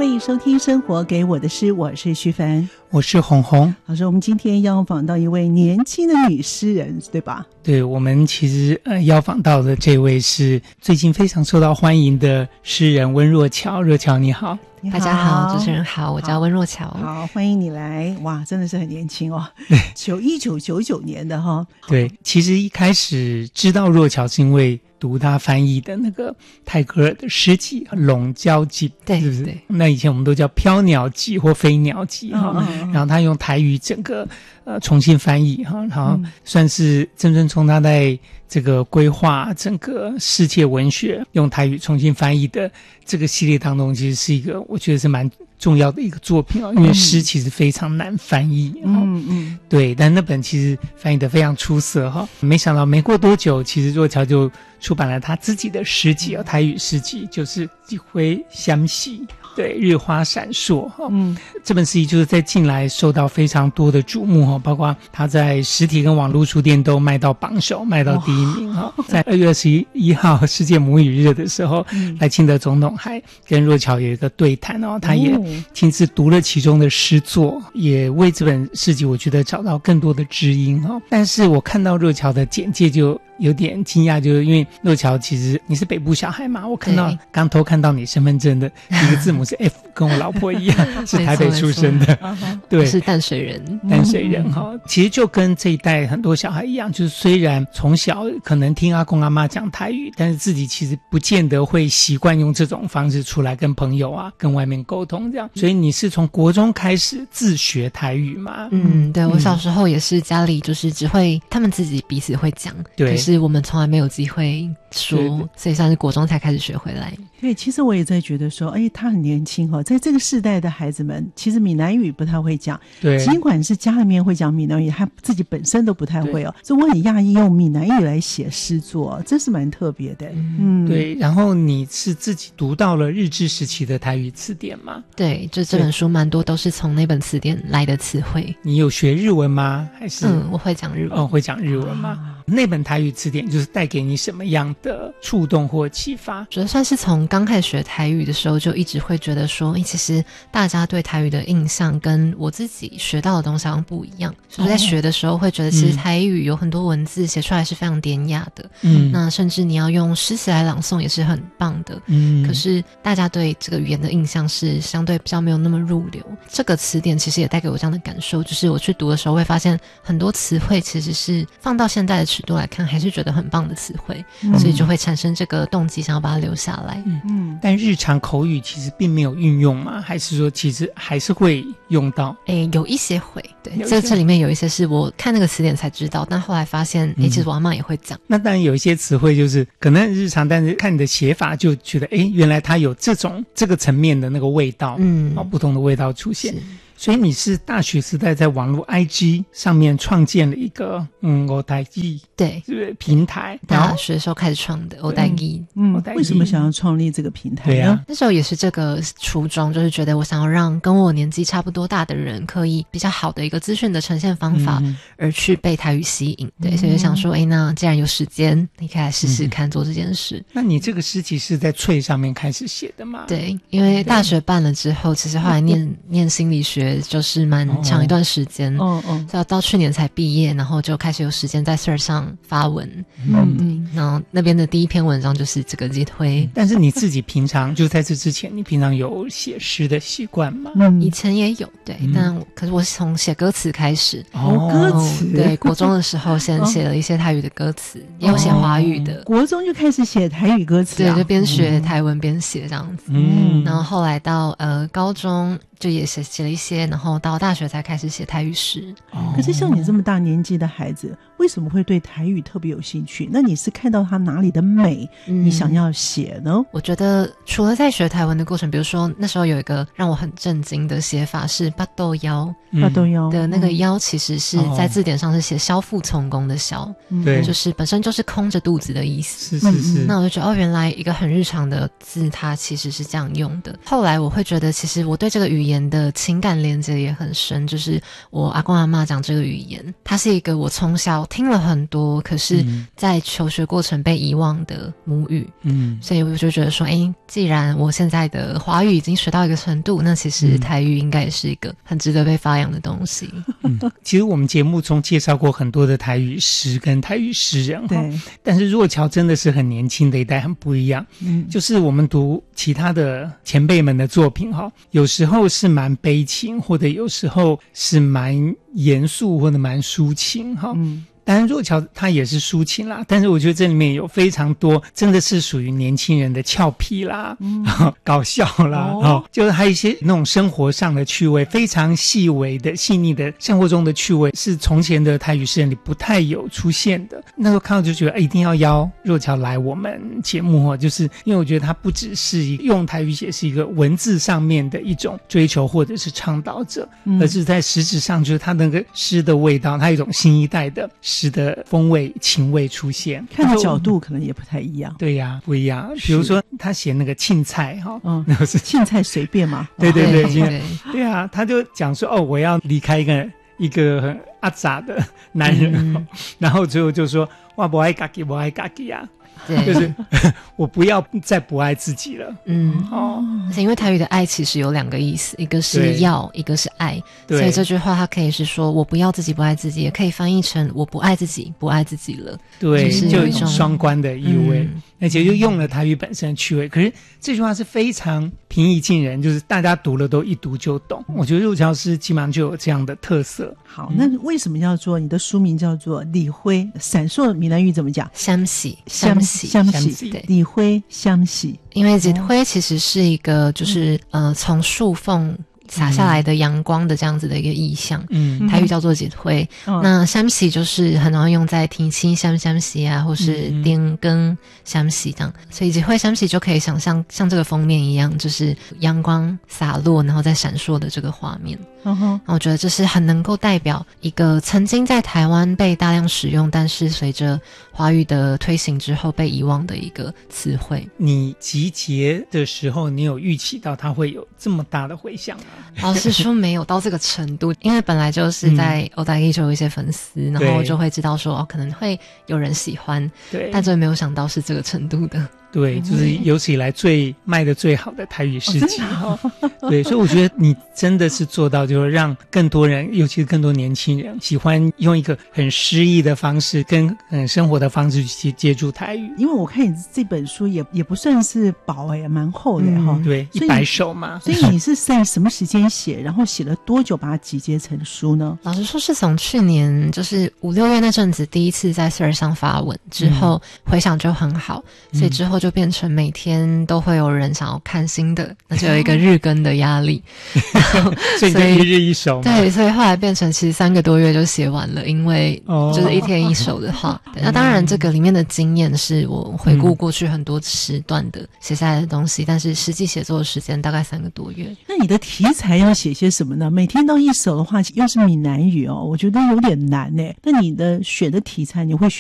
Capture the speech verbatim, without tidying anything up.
欢迎收听生活给我的诗，我是徐凡， 我是红红。 老师，我们今天要访到一位年轻的女诗人，对吧？ 对，我们其实呃邀访到的这位是最近非常受到欢迎的诗人温若乔。若乔你好。 你好， 大家好，主持人好，我叫温若乔。 好，欢迎你来。哇，真的是很年轻哦，九一九九九年的哈。 对，其实一开始知道若乔是因为读他翻译的那个泰戈尔的诗集《笼郊记》， 对， 是不是？ 对， 那以前我们都叫飘鸟集或飞鸟集哈、 嗯嗯， 然后他用台语整个呃重新翻译哈，然后算是郑春聪他在这个规划整个世界文学用台语重新翻译的这个系列当中，其实是一个我觉得是蛮重要的一个作品哦，因为诗其实非常难翻译。 嗯嗯， 对，但那本其实翻译得非常出色哈。没想到没过多久，其实若乔就出版了他自己的诗集哦，台语诗集，就是《一回相喜》。对，日花闪烁哈，嗯，这本诗集就是在近来受到非常多的瞩目哈，包括他在实体跟网络书店都卖到榜首，卖到第一名哈。在二月二十一号世界母语日的时候，嗯、赖清德总统还跟若乔有一个对谈哦，他也亲自读了其中的诗作，也为这本诗集我觉得找到更多的知音哈。但是我看到若乔的简介就有点惊讶，就是因为若乔其实你是北部小孩嘛，我看到刚偷看到你身份证的一个字母是 F， 跟我老婆一样是台北出生的，对， 是淡水人， 淡水人哈、嗯。其实就跟这一代很多小孩一样，就是虽然从小可能听阿公阿嬷讲台语，但是自己其实不见得会习惯用这种方式出来跟朋友啊、跟外面沟通这样。所以你是从国中开始自学台语吗？ 嗯，对，我小时候也是家里就是只会他们自己彼此会讲，对，可是我们从来没有机会说，对对，所以算是国中才开始学回来。 对，其实我也在觉得说，哎，他很年轻哦，在这个世代的孩子们，其实闽南语不太会讲， 对， 尽管是家里面会讲闽南语，他自己本身都不太会哦，所以我很讶异用闽南语来写诗作，这是蛮特别的。 嗯，对。然后你是自己读到了日治时期的台语词典吗？ 对，就这本书蛮多都是从那本词典来的词汇。 你有学日文吗？还是？ 嗯，我会讲日文。 哦，会讲日文吗？啊，那本台语词典就是带给你什么样的触动或启发？ 觉得算是从刚开始学台语的时候就一直会觉得说，其实大家对台语的印象跟我自己学到的东西好像不一样。所以在学的时候会觉得，其实台语有很多文字写出来是非常典雅的，嗯，那甚至你要用诗词来朗诵也是很棒的，嗯。可是大家对这个语言的印象是相对比较没有那么入流。这个词典其实也带给我这样的感受，就是我去读的时候会发现很多词汇其实是放到现在的尺度来看还是觉得很棒的词汇，嗯，所以就会产生这个动机想要把它留下来。 嗯嗯。但日常口语其实并没有运用吗？还是说其实还是会用到？ 诶，有一些会，对，这这里面有一些是我看那个词典才知道，但后来发现，诶，其实我阿嬷也会讲。 那当然有一些词汇就是可能日常，但是看你的写法就觉得，诶，原来它有这种这个层面的那个味道，嗯，哦，不同的味道出现。所以你是大学时代在网络 I G 上面创建了一个嗯欧台语， 对， 是不是平台？ 大学的时候开始创的欧台语。 嗯，为什么想要创立这个平台呢？ 对啊， 那时候也是这个初衷，就是觉得我想要让跟我年纪差不多大的人可以比较好的一个资讯的呈现方法，嗯，而去被台语吸引。对，所以就想说，哎，那既然有时间，你可以来试试看做这件事。 那你这个诗集是在脆上面开始写的吗？ 对，因为大学办了之后，其实后来念念心理学就是蛮长一段时间，哦哦，所以到去年才毕业，然后就开始有时间在 Thread 上发文，嗯，对，然后那边的第一篇文章就是这个击推。 但是你自己平常就在这之前，你平常有写诗的习惯吗？ 嗯，以前也有，对，嗯，但可是我是从写歌词开始， 哦，歌词， 对，国中的时候先写了一些台语的歌词，哦，也有写华语的， 哦，国中就开始写台语歌词，啊， 对，就边学台文边写这样子，嗯，然后后来到呃高中。就也写写了一些，然后到大学才开始写台语诗。 哦，可是像你这么大年纪的孩子，为什么会对台语特别有兴趣？那你是看到他哪里的美，嗯，你想要写呢？ 我觉得除了在学台文的过程，比如说那时候有一个让我很震惊的写法是巴豆腰， 巴豆腰的那个腰其实是在字典上是写消腹从弓的消， 对， 嗯，就是本身就是空着肚子的意思。 是是是。 那我就觉得哦，原来一个很日常的字，它其实是这样用的。后来我会觉得，其实我对这个语言的情感连接也很深，就是我阿公阿嬷讲这个语言，它是一个我从小听了很多，可是在求学过程被遗忘的母语。嗯，所以我就觉得说，哎，既然我现在的华语已经学到一个程度，那其实台语应该也是一个很值得被发扬的东西。 嗯，其实我们节目中介绍过很多的台语诗跟台语诗人，对，但是若乔真的是很年轻的一代，很不一样。嗯，就是我们读其他的前辈们的作品哈，有时候是蛮悲情，或者有时候是蛮严肃，或者蛮抒情哈。嗯，当然若乔他也是抒情啦，但是我觉得这里面有非常多真的是属于年轻人的俏皮啦、嗯、搞笑啦、哦、就是还有一些那种生活上的趣味，非常细微的细腻的生活中的趣味，是从前的台语诗人里不太有出现的。那时候看到就觉得、哎、一定要邀若乔来我们节目哦，就是因为我觉得他不只是用台语写是一个文字上面的一种追求或者是倡导者、嗯、而是在实质上就是他那个诗的味道，他有一种新一代的诗的风味情味出现， 看的角度可能也不太一样。 对呀，不一样。比如说他写那个青菜哈，嗯，那是青菜随便嘛。 对对对，对对对啊，他就讲说哦，我要离开一个一个很阿杂的男人，嗯、然后最后就说哇，不爱自己，不爱自己啊。对，就是我不要再不爱自己了。嗯， 哦，而且因为台语的爱其实有两个意思，一个是要，一个是爱，所以这句话它可以是说我不要自己不爱自己，也可以翻译成我不爱自己不爱自己了。 对， 就是就有一种双关的意味、嗯、而且就用了台语本身的趣味。可是这句话是非常平易近人，就是大家读了都一读就懂。我觉得若乔诗基本上就有这样的特色。 好，那为什么叫做你的书名叫做李辉闪烁？闽南语怎么讲？ 相喜，相喜， 相喜，李辉相喜。 因为日辉其实是一个就是、嗯、呃从树缝洒下来的阳光的这样子的一个意象，嗯，台语叫做日辉、嗯、那相喜就是很常用在天气相相喜啊，或是点更相喜这样，所以日辉相喜就可以想象像这个封面一样，就是阳光洒落然后再闪烁的这个画面。嗯哼，我觉得这是很能够代表一个曾经在台湾被大量使用，但是随着华语的推行之后被遗忘的一个词汇。 你集结的时候，你有预期到它会有这么大的回响吗？ 老实说没有到这个程度，因为本来就是在欧台语就有一些粉丝、嗯、然后就会知道说哦可能会有人喜欢，对，但真的没有想到是这个程度的。 对，就是有史以来最卖的最好的台语诗集、哦哦、对，所以我觉得你真的是做到就是让更多人，尤其是更多年轻人喜欢用一个很诗意的方式跟很生活的方式去接触台语。 因为我看你这本书也也不算是薄诶，蛮厚的哈、 嗯、对，一百首嘛。 所以你是在什么时间写，然后写了多久把它集结成书呢？ 老实说是从去年就是五六月那阵子第一次在 Threads 上发文之后、嗯、回响就很好，所以之后就变成每天都会有人想要看新的，那就有一个日更的压力所以就一日一首嘛。 对，所以后来变成其实三个多月就写完了，因为就是一天一首的话、哦、那当然这个里面的经验是我回顾过去很多时段的写下来的东西、嗯、但是实际写作的时间大概三个多月。 那你的题材要写些什么呢？每天到一首的话又是闽南语哦，我觉得有点难耶。那你的选的题材你会选